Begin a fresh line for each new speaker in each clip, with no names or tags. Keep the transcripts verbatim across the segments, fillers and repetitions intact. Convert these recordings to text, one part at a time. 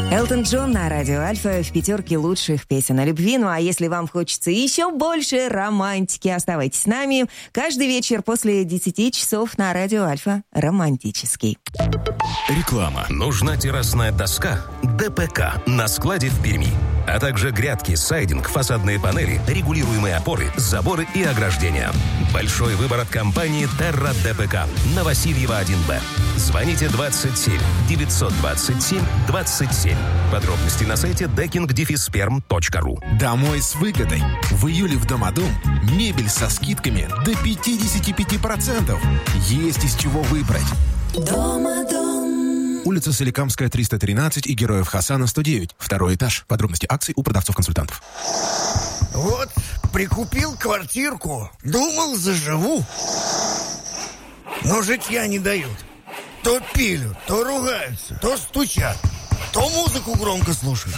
Элтон Джон на радио Альфа в пятерке лучших песен о любви. Ну а если вам хочется еще больше романтики, оставайтесь с нами. Каждый вечер после десяти часов на радио Альфа романтический.
Реклама. Нужна террасная доска? ДПК на складе в Перми. А также грядки, сайдинг, фасадные панели, регулируемые опоры, заборы и ограждения. Большой выбор от компании Терра ДПК на Васильева один Б. Звоните двадцать семь девятьсот двадцать семь двадцать семь. Подробности на сайте декинг дефис перм точка ру.
Домой с выгодой. В июле в Домодом мебель со скидками до пятьдесят пять процентов. Есть из чего выбрать.
Домодом.
Улица Соликамская, триста тринадцать и Героев Хасана, сто девять. Второй этаж. Подробности акций у продавцов-консультантов.
Вот, прикупил квартирку. Думал, заживу. Но житья не дают. То пилют, то ругаются, то стучат, то музыку громко слушают.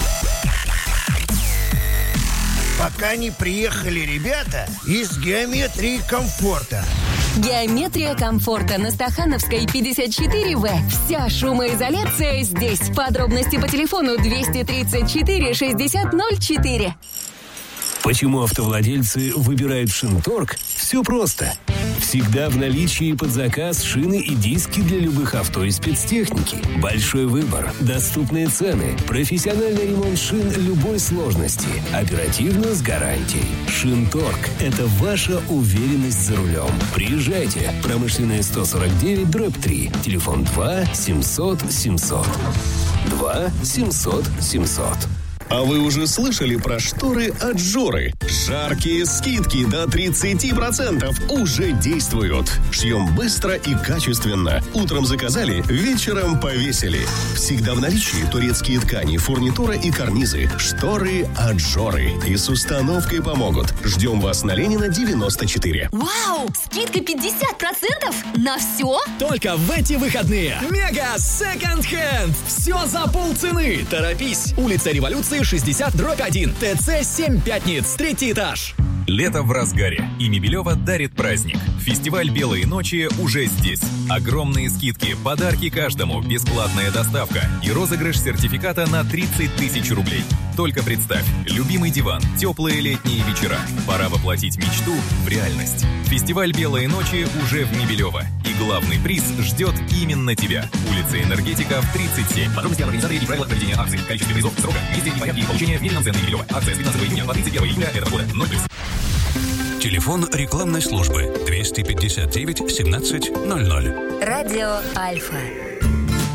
Пока не приехали ребята из геометрии комфорта.
Геометрия комфорта на Стахановской, пятьдесят четыре вэ. Вся шумоизоляция здесь. Подробности по телефону двести тридцать четыре шестьдесят ноль четыре.
Почему автовладельцы выбирают Шинторг? Все просто. Всегда в наличии под заказ шины и диски для любых авто и спецтехники. Большой выбор, доступные цены, профессиональный ремонт шин любой сложности, оперативно с гарантией. Шинторг – это ваша уверенность за рулем. Приезжайте. Промышленная сто сорок девять дробь три. Телефон два семьсот семьсот. два семьсот семьсот.
А вы уже слышали про шторы от Жоры? Жаркие скидки до тридцать процентов уже действуют. Шьем быстро и качественно. Утром заказали, вечером повесили. Всегда в наличии турецкие ткани, фурнитура и карнизы. Шторы от Жоры. И с установкой помогут. Ждем вас на Ленина, девяносто четыре.
Вау! Скидка пятьдесят процентов на все?
Только в эти выходные. Мега Second Hand. Все за полцены. Торопись. Улица Революции, шестьдесят дробь один. ТЦ семь Пятниц. Третий этаж.
Лето в разгаре, и Мебелева дарит праздник. Фестиваль «Белые ночи» уже здесь. Огромные скидки, подарки каждому, бесплатная доставка и розыгрыш сертификата на тридцать тысяч рублей. Только представь, любимый диван, теплые летние вечера. Пора воплотить мечту в реальность. Фестиваль «Белые ночи» уже в Мебелево. И главный приз ждет именно тебя. Улица Энергетика в тридцать семь. Подробности об организаторе и правилах проведения акций. Количество призов, срока, месте и порядке получения в минимум цены Мебелева. Акция с пятнадцатого июня по тридцать первое июля этого года. ноль плюс.
Телефон рекламной службы двести пятьдесят девять семнадцать ноль ноль.
Радио Альфа.